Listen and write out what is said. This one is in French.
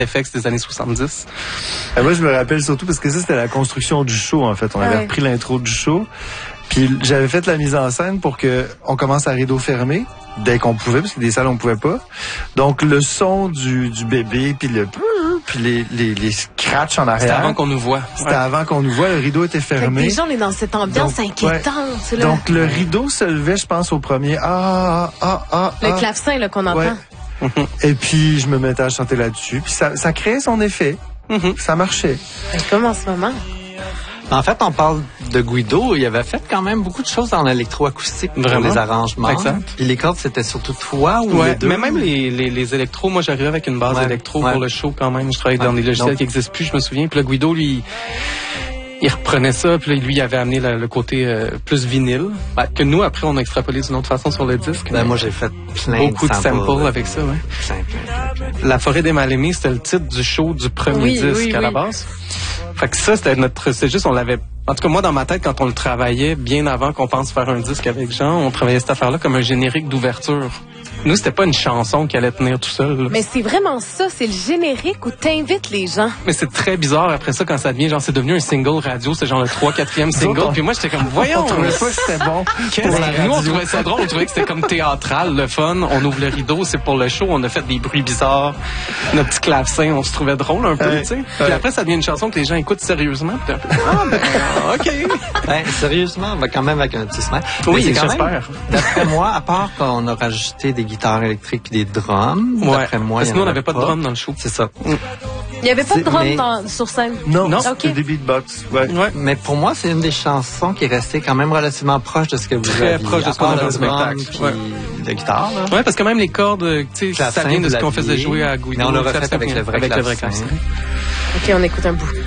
FX des années 70. Moi, je me rappelle surtout parce que ça, c'était la construction du show, en fait. On avait repris l'intro du show. Puis j'avais fait la mise en scène pour que on commence à rideau fermé dès qu'on pouvait, parce que des salles on pouvait pas. Donc le son du bébé puis les scratchs en arrière. C'était avant qu'on nous voit. C'était avant qu'on nous voit. Le rideau était fermé. Déjà, on est dans cette ambiance inquiétante. Là. Donc le rideau se levait, je pense, au premier. Le clavecin là qu'on entend. Ouais. Et puis je me mettais à chanter là-dessus. Puis ça créait son effet. Ça marchait. Comme en ce moment. En fait, on parle de Guido. Il avait fait quand même beaucoup de choses dans l'électroacoustique pour les arrangements. Exact. Puis les cordes, c'était surtout toi ou les deux? Mais même les électros, moi j'arrivais avec une base électro pour le show quand même. Je travaillais dans des logiciels qui n'existent plus, je me souviens. Puis là, Guido, lui, il reprenait ça, puis lui, il avait amené le côté plus vinyle, que nous, après, on a extrapolé d'une autre façon sur le disque. Moi, j'ai fait beaucoup de samples avec ça, Plein. La forêt des mal-aimés, c'était le titre du show du premier disque à la base. Fait que ça, c'est juste, on l'avait... En tout cas, moi, dans ma tête, quand on le travaillait, bien avant qu'on pense faire un disque avec Jean, on travaillait cette affaire-là comme un générique d'ouverture. Nous, c'était pas une chanson qui allait tenir tout seul. Là. Mais c'est vraiment ça, c'est le générique où t'invites les gens. Mais c'est très bizarre après ça quand ça devient genre c'est devenu un single radio, c'est genre le 3-4e single. Puis moi j'étais comme voyons, on trouvait pas que c'était bon. Nous on trouvait ça drôle, on trouvait que c'était comme théâtral, le fun. On ouvre le rideau, c'est pour le show, on a fait des bruits bizarres, notre petit clavecin, on se trouvait drôle un peu, tu sais. Puis après ça devient une chanson que les gens écoutent sérieusement. Puis ok. Sérieusement, quand même avec un petit smile. Oui, j'espère. D'après moi, à part qu'on a rajouté des guitares électriques et des drums, d'après moi, parce que nous on n'avait pas de drums dans le show. C'est ça. Il n'y avait pas de drum sur scène? Non. C'était des beatbox. Ouais. Mais pour moi, c'est une des chansons qui est restée quand même relativement proche de ce que vous Très aviez. proche de ce qu'on a dans le spectacle. De guitare, là. Ouais, parce que même les cordes, tu sais, ça vient de ce qu'on faisait jouer à Guido. Mais on l'a refait avec le vrai clavecin. OK, on écoute un bout.